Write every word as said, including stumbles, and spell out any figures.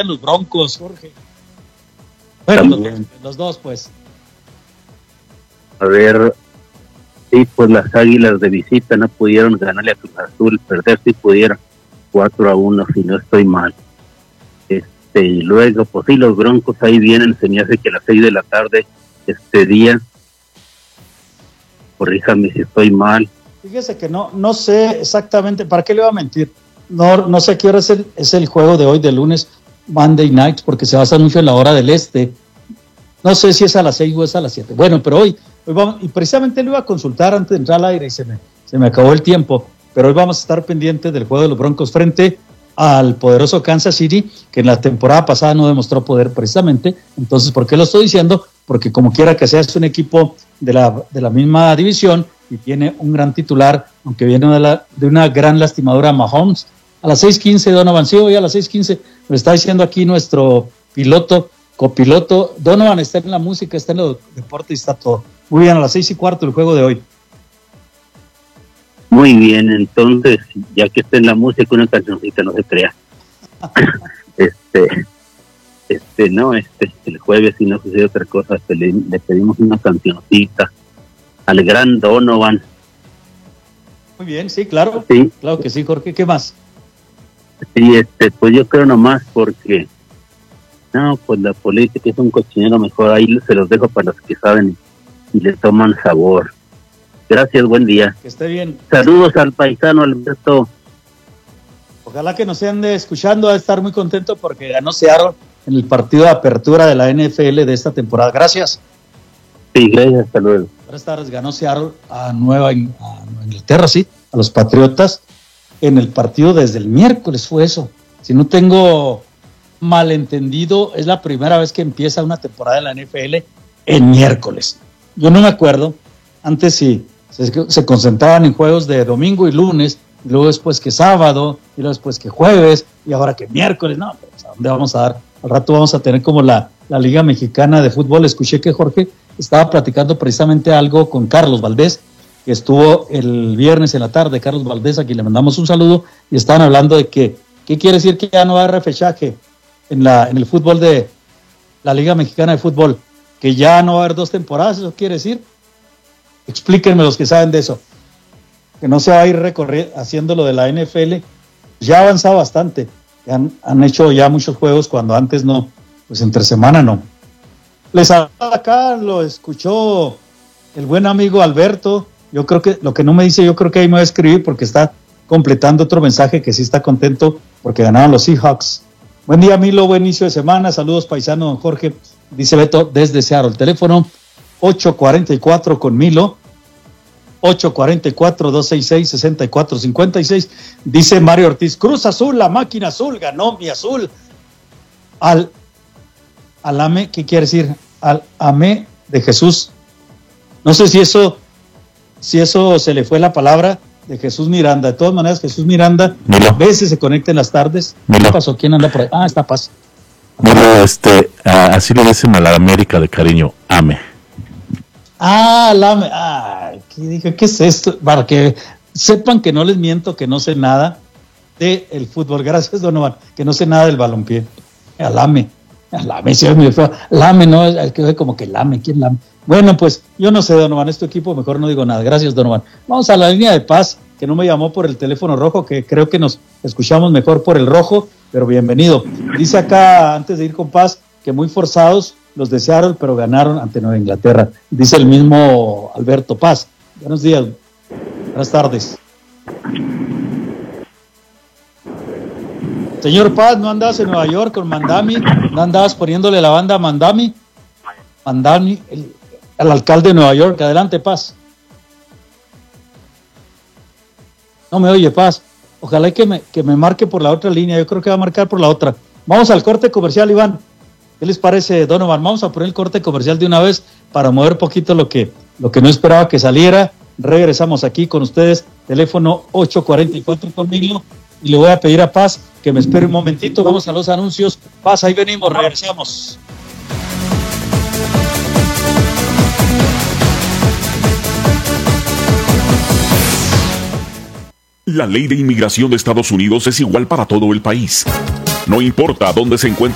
ganan los Broncos, Jorge. Bueno, los, los dos, pues. A ver, sí, pues las Águilas de visita no pudieron ganarle a Cruz Azul, perder si pudieron, cuatro a uno, si no estoy mal. Este, y luego, pues sí, los Broncos ahí vienen, se me hace que a las seis de la tarde, este día, corríjame si estoy mal. Fíjese que no, no sé exactamente, ¿para qué le voy a mentir? No, no sé a qué hora es el, es el juego de hoy, de lunes, Monday Night, porque se basa mucho en la hora del este. No sé si es a las seis o es a las siete. Bueno, pero hoy, hoy vamos, y precisamente lo iba a consultar antes de entrar al aire y se me, se me acabó el tiempo, pero hoy vamos a estar pendientes del juego de los Broncos frente al poderoso Kansas City, que en la temporada pasada no demostró poder precisamente. Entonces, ¿por qué lo estoy diciendo? Porque como quiera que sea, es un equipo de la, de la misma división y tiene un gran titular, aunque viene de, la, de una gran lastimadura, Mahomes. A las seis quince, Donovan, sí, hoy a las seis quince, me está diciendo aquí nuestro piloto, copiloto, Donovan está en la música, está en los deportes y está todo. Muy bien, a las seis y cuarto el juego de hoy. Muy bien, entonces, ya que está en la música, una cancioncita, no se crea. este, este, no, este, el jueves, si no sucede otra cosa, este, le, le pedimos una cancioncita al gran Donovan. Muy bien, sí, claro. Sí. Claro que sí, Jorge, ¿qué más? Sí, este, pues yo creo nomás porque, no, pues la política es un cochinero, mejor ahí se los dejo para los que saben y le toman sabor. Gracias, buen día. Que esté bien. Saludos al paisano Alberto. Ojalá que nos ande escuchando, a estar muy contento porque ganó Seattle en el partido de apertura de la N F L de esta temporada. Gracias. Sí, gracias, hasta luego. Buenas tardes, ganó Seattle a Nueva, a Nueva Inglaterra, sí, a los Patriotas en el partido desde el miércoles fue eso. Si no tengo malentendido, es la primera vez que empieza una temporada de la N F L en miércoles. Yo no me acuerdo, antes sí, se, se concentraban en juegos de domingo y lunes, y luego después que sábado, y luego después que jueves, y ahora que miércoles. No, pues, ¿a dónde vamos a dar? Al rato vamos a tener como la, la Liga Mexicana de Fútbol. Escuché que Jorge estaba platicando precisamente algo con Carlos Valdés, que estuvo el viernes en la tarde. Carlos Valdés, a quien le mandamos un saludo, y estaban hablando de que, ¿qué quiere decir que ya no va a haber repechaje en, la, en el fútbol de la Liga Mexicana de Fútbol? Que ya no va a haber dos temporadas, ¿eso quiere decir? Explíquenme los que saben de eso. Que no se va a ir recorriendo, haciendo lo de la N F L. Ya ha avanzado bastante. Han, han hecho ya muchos juegos cuando antes no, pues entre semana no. Les hablaba acá, lo escuchó el buen amigo Alberto. Yo creo que, lo que no me dice, yo creo que ahí me va a escribir porque está completando otro mensaje que sí está contento porque ganaron los Seahawks. Buen día, Milo, buen inicio de semana. Saludos, paisano, don Jorge. Dice Beto desde Seattle. El teléfono ocho cuarenta y cuatro con Milo. ocho cuarenta y cuatro, doscientos sesenta y seis, sesenta y cuatro cincuenta y seis. Dice Mario Ortiz, Cruz Azul, la máquina azul, ganó mi azul. Al, al ame, ¿qué quiere decir? Al ame de Jesús. No sé si eso, si eso se le fue la palabra de Jesús Miranda. De todas maneras, Jesús Miranda, Milo. a veces se conecta en las tardes. Milo. ¿Qué pasó? ¿Quién anda por ahí? Ah, está Paz. Bueno, este, ah, así le dicen a la América de cariño, ame. Ah, la, ah, ¿qué dije? ¿Qué es esto? Para que sepan que no les miento, que no sé nada del fútbol. Gracias, Donovan, que no sé nada del balompié. Alame, alame, sí, es muy feo. Lame, no, es que como que lame, ¿quién lame? Bueno, pues yo no sé, Donovan, es tu equipo, mejor no digo nada. Gracias, Donovan. Vamos a la línea de Paz, que no me llamó por el teléfono rojo, que creo que nos escuchamos mejor por el rojo, pero bienvenido. Dice acá, antes de ir con Paz, que muy forzados los de Seattle, pero ganaron ante Nueva Inglaterra. Dice el mismo Alberto Paz. Buenos días, buenas tardes. Señor Paz, ¿no andabas en Nueva York con Mandami? ¿No andabas poniéndole la banda a Mandami? Mandami, el, el alcalde de Nueva York. Adelante, Paz. No me oye, Paz. Ojalá que me, que me marque por la otra línea. Yo creo que va a marcar por la otra. Vamos al corte comercial, Iván. ¿Qué les parece, Donovan? Vamos a poner el corte comercial de una vez para mover poquito lo que, lo que no esperaba que saliera. Regresamos aquí con ustedes, teléfono ocho cuarenta y cuatro conmigo, y le voy a pedir a Paz que me espere un momentito. Vamos a los anuncios. Paz, ahí venimos, regresamos. La ley de inmigración de Estados Unidos es igual para todo el país. No importa dónde se encuentre